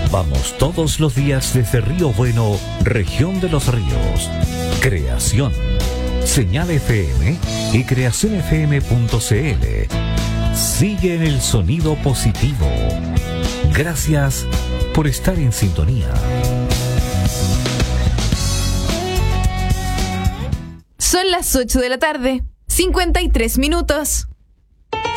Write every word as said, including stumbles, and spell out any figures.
Vamos todos los días desde Río Bueno, región de los ríos. Creación. Señal F M y creación f m punto c l. Sigue en el sonido positivo. Gracias por estar en sintonía. Son las ocho de la tarde, cincuenta y tres minutos.